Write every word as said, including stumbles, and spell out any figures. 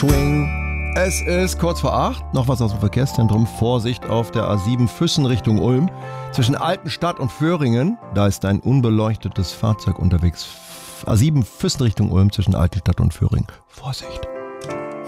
Swing. Es ist kurz vor acht, noch was aus dem Verkehrszentrum. Vorsicht auf der A sieben Füssen Richtung Ulm. Zwischen Altenstadt und Föhringen, da ist ein unbeleuchtetes Fahrzeug unterwegs. A sieben Füssen Richtung Ulm zwischen Altenstadt und Föhringen. Vorsicht.